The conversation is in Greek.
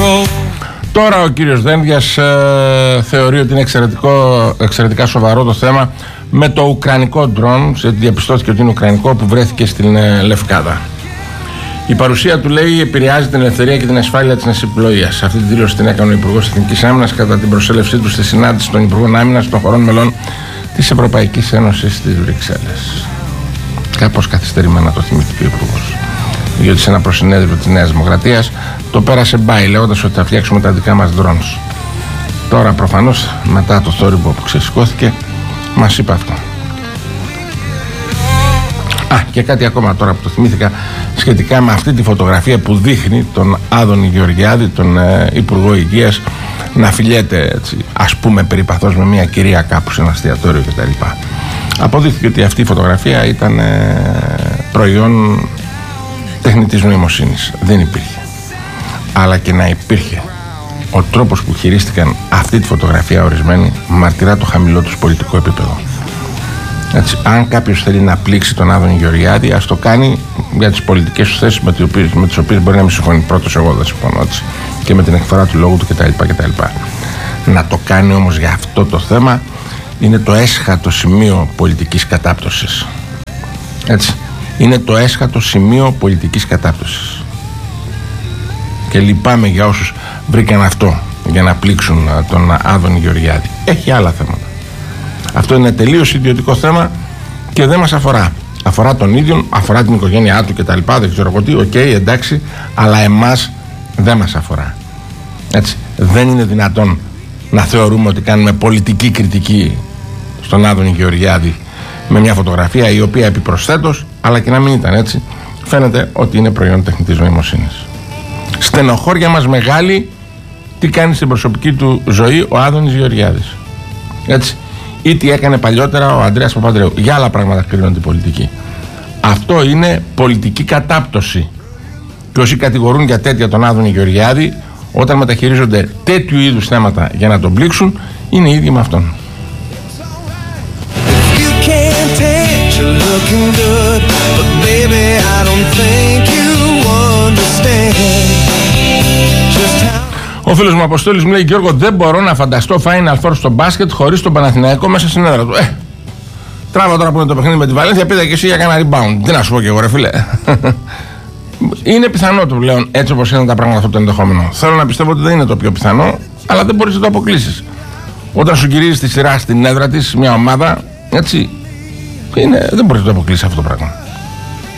Τώρα ο κύριος Δένδιας θεωρεί ότι είναι εξαιρετικά σοβαρό το θέμα με το ουκρανικό ντρόν. Διαπιστώθηκε ότι είναι ουκρανικό, που βρέθηκε στην Λευκάδα. Η παρουσία του, λέει, επηρεάζει την ελευθερία και την ασφάλεια της ναυσιπλοείας. Αυτή τη δήλωση την έκανε ο Υπουργός Εθνικής Άμυνας κατά την προσέλευσή του στη συνάντηση των Υπουργών Άμυνας των χωρών μελών της Ευρωπαϊκής Ένωσης στις Βρυξέλλες. Κάπως καθυστερημένα το θυμήθηκε ο Υπουργός, διότι σε ένα προσυνέδριο της Νέας Δημοκρατίας το πέρασε μπάι, λέγοντας ότι θα φτιάξουμε τα δικά μας drones. Τώρα προφανώς μετά το θόρυβο που ξεσηκώθηκε μας είπε αυτό. Και κάτι ακόμα τώρα που το θυμήθηκα, σχετικά με αυτή τη φωτογραφία που δείχνει τον Άδωνη Γεωργιάδη, τον Υπουργό Υγείας, να φιλιέται, έτσι, ας πούμε περιπαθώς με μια κυρία κάπου σε ένα εστιατόριο κτλ. Αποδείχθηκε ότι αυτή η φωτογραφία ήταν προϊόν τεχνητής νοημοσύνης. Δεν υπήρχε. Αλλά και να υπήρχε, ο τρόπος που χειρίστηκαν αυτή τη φωτογραφία ορισμένοι μαρτυρά το χαμηλό τους πολιτικό επίπεδο. Έτσι, αν κάποιος θέλει να πλήξει τον Άδωνη Γεωργιάδη, ας το κάνει για τις πολιτικές του θέσεις με τις οποίες μπορεί να μην συμφωνεί. Πρώτος εγώ δεν συμφωνώ, έτσι, και με την εκφορά του λόγου του κτλ. Να το κάνει όμως για αυτό το θέμα είναι το έσχατο σημείο πολιτικής κατάπτωσης. Έτσι, είναι το έσχατο σημείο πολιτικής κατάπτωσης. Και λυπάμαι για όσους βρήκαν αυτό για να πλήξουν τον Άδωνη Γεωργιάδη. Έχει άλλα θέματα. Αυτό είναι τελείως ιδιωτικό θέμα και δεν μας αφορά. Αφορά τον ίδιο, αφορά την οικογένειά του κτλ. Δεν ξέρω εγώ τι, οκ, εντάξει, αλλά εμάς δεν μας αφορά. Έτσι, δεν είναι δυνατόν να θεωρούμε ότι κάνουμε πολιτική κριτική στον Άδωνη Γεωργιάδη με μια φωτογραφία η οποία επιπροσθέτως, αλλά και να μην ήταν έτσι, φαίνεται ότι είναι προϊόν τεχνητής νοημοσύνης. Στενοχώρια μας μεγάλη τι κάνει στην προσωπική του ζωή ο Άδωνης Γεωργιάδης. Έτσι. Ή τι έκανε παλιότερα ο Ανδρέας Παπανδρέου. Για άλλα πράγματα κρίνονται πολιτική. Αυτό είναι πολιτική κατάπτωση. Και όσοι κατηγορούν για τέτοια τον Άδωνη Γεωργιάδη, όταν μεταχειρίζονται τέτοιου είδους θέματα για να τον πλήξουν, είναι οι ίδιοι με αυτόν. Ο φίλος μου Αποστόλης μου λέει: Γιώργο, δεν μπορώ να φανταστώ Final Four στο μπάσκετ χωρίς τον Παναθηναϊκό μέσα στην έδρα του. Τράβα τώρα που είναι το παιχνίδι με τη Βαλένθια, πήδα και εσύ για κάνα rebound. Τι να σου πω και εγώ, ρε φίλε. Είναι πιθανό το πλέον, έτσι όπως είναι τα πράγματα, αυτό το ενδεχόμενο. Θέλω να πιστεύω ότι δεν είναι το πιο πιθανό, αλλά δεν μπορείς να το αποκλείσεις. Όταν σου γυρίζει τη σειρά στην έδρα της μια ομάδα, έτσι, δεν μπορείς να το αποκλείσεις αυτό το πράγμα.